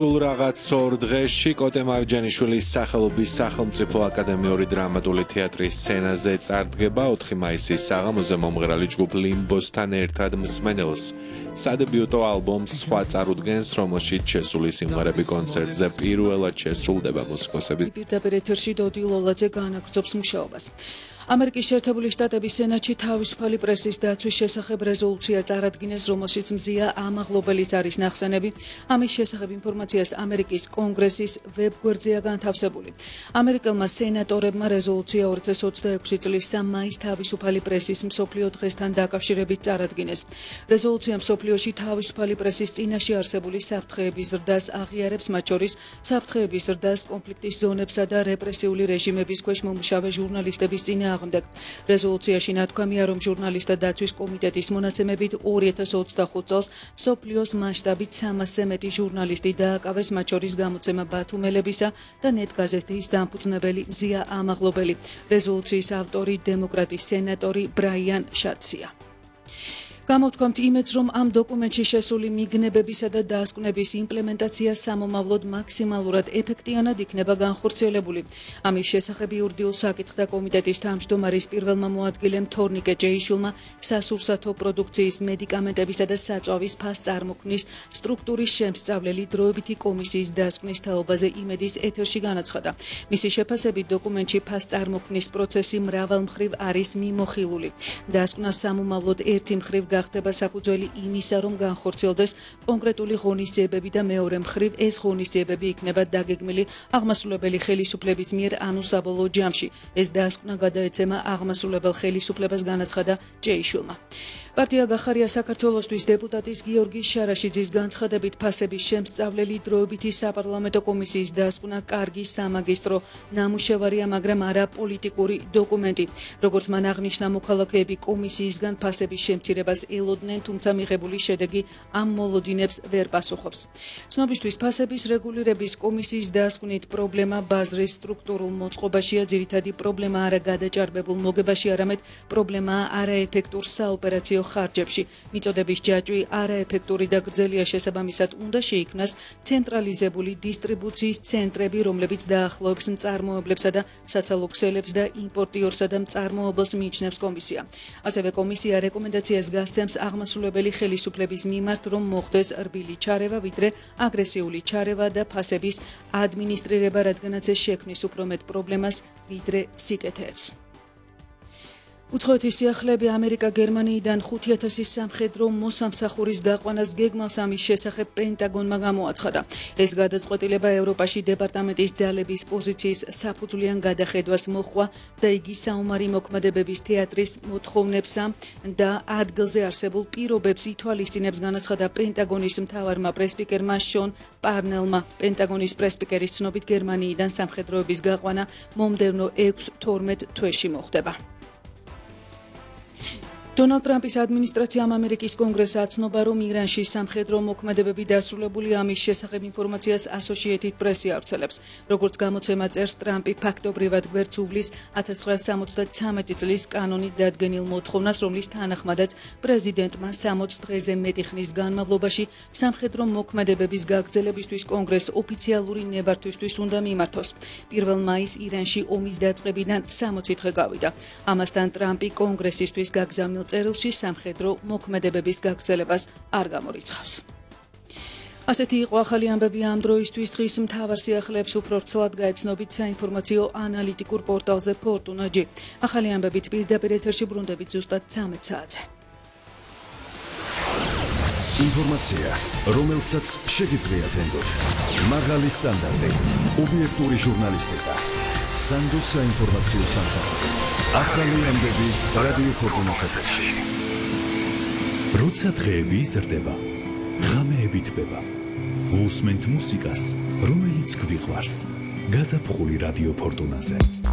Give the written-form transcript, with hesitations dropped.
რაღაც ორ დღეში კოტე მარჯანიშვილის სახელობის სახელმწიფო აკადემიური დრამატული თეატრის სცენაზე წარდგება 4 მაისის საღამოზე მომღერალი ჯგუფ ლიმბოსთან ერთად მსმენელს სადებიუტო ალბომს სხვა წარუდგენს, რომელშიც შესული სიმღერები კონცერტზე პირველად შესრულდება მუსიკოსები. პირდაპირ ეთერში დოდი ლოლაძე განაგრძობს მუშაობას. ამერიკის შეერთებული შტატების სენატში თავისუფალი პრესის დაცვის შესახებ რეზოლუცია წარადგინეს, რომელშიც მზია ამაღლობელიც არის ნახსენები. ამის შესახებ ინფორმაციას ამერიკის კონგრესის ვებგვერდზეა განთავსებული. ამერიკელმა სენატორებმა რეზოლუცია 2026 წლის 3 მაისს თავისუფალი პრესის მსოფლიო დღესთან დაკავშირებით წარადგინეს. რეზოლუცია მსოფლიოში თავისუფალი პრესის წინაშე არსებული საფრთხეების ზრდას აღიარებს, მათ შორის საფრთხეების ზრდას კონფლიქტის ზონებსა და რეპრესიული რეჟიმების ქვეშ მომუშავე ჟურნალისტების წინააღმდეგ. რეზოლუციაში ნათქვამია, რომ ჟურნალისტთა დაცვის კომიტეტის მონაცემებით 2025 წელს მსოფლიოს მასშტაბით 300-ზე მეტი ჟურნალისტი დააკავეს, მათ შორის გამოცემა ბათუმელებისა და ნეტგაზეთის დამფუძნებელი მზია ამაღლობელი. რეზოლუციის ავტორი დემოკრატის სენატორი ბრაიან შაცია. გამოვთქვამთ იმედს, რომ ამ დოკუმენტში შესული მიგნებებისა და დასკვნების იმპლემენტაცია სამომავლოდ მაქსიმალურად ეფექტიანად იქნება განხორციელებული. ამის შესახებ იურიდიულ საკითხთა კომიტეტის თავმჯდომარის პირველმა მოადგილემ თორნიკე ჯეიშვილმა სასურსათო პროდუქციის მედიკამენტებისა და საწვავის ფასწარმოქმნის სტრუქტურის შემსწავლელი დროებითი კომისიის დასკვნის თაობაზე იმედის ეთერში განაცხადა. მისი შეფასებით დოკუმენტში ფასწარმოქმნის პროცესი მრავალმხრივ არის მიმოხილული. დასკვნა სამომავლოდ ერთი მხრივ გახდება საფუძველი იმისა, რომ განხორციელდეს კონკრეტული ღონისძიებები და მეორე მხრივ ეს ღონისძიებები იქნება დაგეგმილი აღმასრულებელი ხელისუფლების მიერ, ანუ საბოლოო ჯამში. ეს დასკვნა გადაეცემა აღმასრულებელ ხელისუფლებას, განაცხადა ჯეიშვილმა. პარტია გახარია საქართველოსთვის დეპუტატის გიორგი შარაშიძის განცხადებით ფასების შემსწავლელი დროებითი საპარლამენტო კომისიის დასკვნა კარგი სამაგისტრო ნამუშევარია, მაგრამ არა პოლიტიკური დოკუმენტი. როგორც მან აღნიშნა, მოქალაქეები კომისიისგან ფასების შემცირებას ელოდნენ, თუმცა მიღებული შედეგი ამ მოლოდინებს ვერ პასუხობს. ცნობისთვის ფასების რეგულირების კომისიის დასკვნით პრობლემა ბაზრის სტრუქტურულ მოწყობაშია, ძირითადი პრობლემა არა გადაჭარბებულ მოგებაში, არამედ პრობლემაა არაეფექტურ საოპერაციო ხარჯებში. მიწოდების ჯაჭვი არაეფექტური და გრძელია, შესაბამისად უნდა შეიქმნას ცენტრალიზებული დისტრიბუციის ცენტრები, რომლებიც დაახლოებს მწარმოებლებსა და საცალო ქსელებს და იმპორტიორსა და მწარმოებელს მიიჩნევს კომისია. ასევე კომისია რეკომენდაციას გასცემს აღმასრულებელი ხელისუფლების მიმართ, რომ მოხდეს რბილი ჩარევა, ვიდრე აგრესიული ჩარევა და ფასების ადმინისტრირება, რადგანაც ეს შექმნის უფრო მეტ პრობლემას, ვიდრე სიკეთეებს. უცხოეთის სიახლეები ამერიკა გერმანიიდან 5000 სამხედრო მოსამსახურის გაყვანას გეგმავს, ამის შესახებ პენტაგონმა გამოაცხადა. ეს გადაწყვეტილება ევროპაში დეპარტამენტის ძალების პოზიციის საფუძვლიან გადახედვას მოჰყვა და იგი საომარი მოქმედებების თეატრის მოთხოვნებსა და ადგილზე არსებულ პირობებს ითვალისწინებს, განაცხადა პენტაგონის მთავარმა პრესპიკერმა შონ პარნელმა. პენტაგონის პრესპიკერის ცნობით, გერმანიიდან სამხედროების გაყვანა მომდევნო 6-12 თვეში მოხდება. დონალდ ტრამპის ადმინისტრაციამ ამერიკის კონგრესს აცნობა, რომ ირანში სამხედრო მოქმედებები დასრულებულია, ამის შესახებ ინფორმაციას Associated Press ავრცელებს. როგორც გამოცემა წერს, ტრამპი ფაქტობრივად გვერდს უვლის 1973 წლის კანონით დადგენილ მოთხოვნას, რომლის თანახმადაც პრეზიდენტმა 60 დღეზე მეტი ხნის განმავლობაში სამხედრო მოქმედებების გაგრძელებისთვის კონგრესს ოფიციალური ნებართვისთვის უნდა მიმართოს. 1 მაისს ირანში ომის დაწყებიდან 60 დღე გავიდა. ამასთან ტრამპი კონგრესისთვის გაგზავნილ წერილში სამხედრო მოქმედებების გაგრძელებას არ გამორიცხავს. ასეთი იყო ახალი ამბები ამ დროისთვის. დღის მთავარ სიახლეებს უფრო ვრცლად გაეცნობით საინფორმაციო ანალიტიკურ პორტალზე Fortuna.g. ახალი ამბებით პირდაპირ ეთერში ბრუნდებით ზუსტად 13 საათზე. ინფორმაცია, რომელსაც შეგიძლიათ ენდოთ. მაღალი სტანდარტი, ობიექტური ჟურნალისტიკა, სანდოს საინფორმაციო სამსახური. ახალი ამბები რადიო Fortuna-ს ეთერში. როცა დღეები იზრდება, ღამეები თბება. უსმენთ მუსიკას, რომელიც გვიყვარს. გაზაფხული რადიო Fortuna-ზე.